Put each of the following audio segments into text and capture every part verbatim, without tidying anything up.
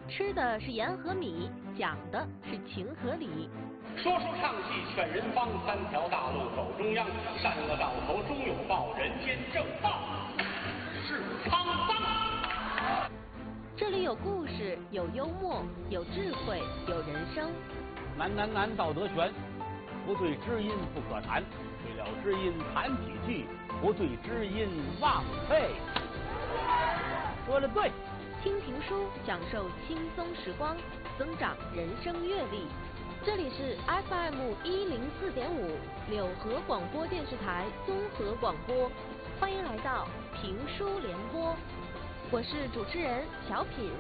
吃的是盐和米，讲的是情和理。 说书唱戏劝人方，三条大路走中央，善恶到头终有报，人间正道是沧桑。 这里有故事，有幽默，有智慧，有人生。 难难难，道德悬，不对知音不可谈，对了知音谈几句，不对知音枉费。说的对。 听评书，享受轻松时光，增长人生阅历。这里是 F M 一零四点五柳河广播电视台综合广播，欢迎来到评书联播，我是主持人小品。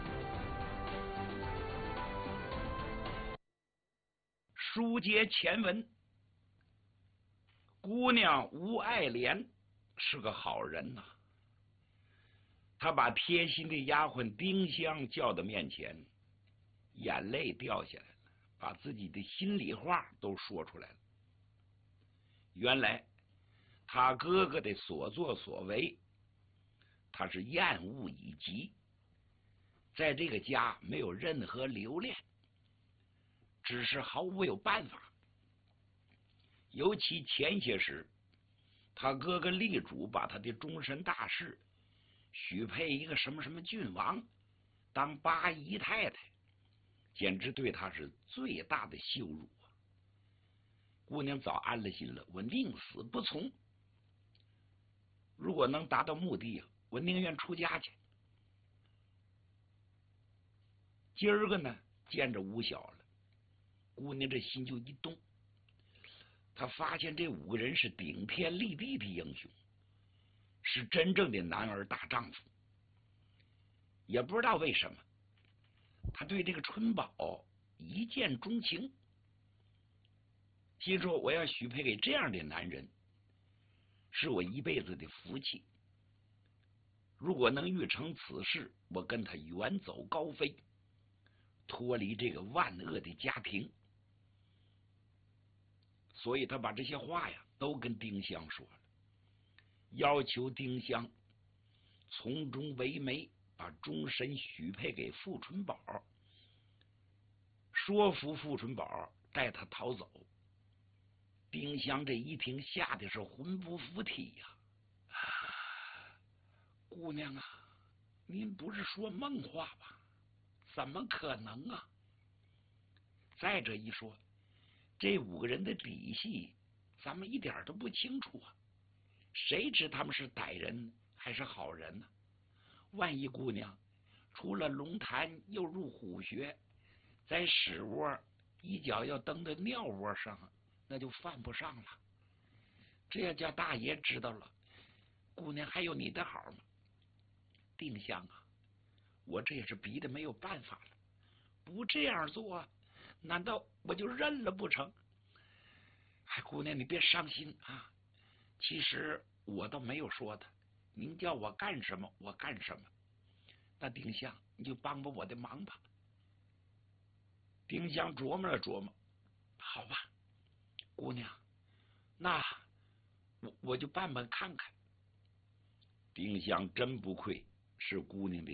书接前文，姑娘吴爱莲是个好人呐、啊。他把贴心的丫鬟丁香叫到面前，眼泪掉下来了，把自己的心里话都说出来了。原来他哥哥的所作所为，他是厌恶已极，在这个家没有任何留恋，只是毫无有办法。尤其前些时，他哥哥力主把他的终身大事许配一个什么什么郡王当八姨太太，简直对他是最大的羞辱啊！姑娘早安了心了，我宁死不从。如果能达到目的啊，我宁愿出家去。今儿个呢，见着吴晓了，姑娘这心就一动，她发现这五个人是顶天立地的英雄，是真正的男儿大丈夫。也不知道为什么，他对这个春宝一见钟情，心说我要许配给这样的男人，是我一辈子的福气。如果能遇成此事，我跟他远走高飞，脱离这个万恶的家庭。所以他把这些话呀都跟丁香说了，要求丁香从中为媒，把终身许配给傅春宝，说服傅春宝带他逃走。丁香这一听，吓得是魂不附体呀、啊！姑娘啊，您不是说梦话吧？怎么可能啊？再者一说，这五个人的底细咱们一点都不清楚啊，谁知他们是歹人还是好人呢？万一姑娘出了龙潭又入虎穴，在屎窝一脚要蹬到尿窝上，那就犯不上了。这要叫大爷知道了，姑娘还有你的好吗？丁香啊，我这也是逼得没有办法了，不这样做，难道我就认了不成？哎，姑娘你别伤心啊，其实我倒没有说的，您叫我干什么我干什么。那丁香你就帮帮我的忙吧。丁香琢磨了琢磨，好吧，姑娘，那我我就办办看看。丁香真不愧是姑娘的